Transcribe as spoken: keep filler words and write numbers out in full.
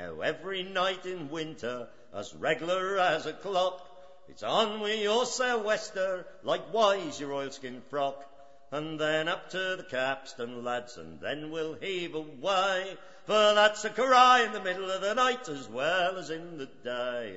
Now every night in winter, as regular as a clock, it's on with your sou'wester, likewise your oilskin frock, and then up to the capstan, lads, and then we'll heave away, for that's a cry in the middle of the night as well as in the day.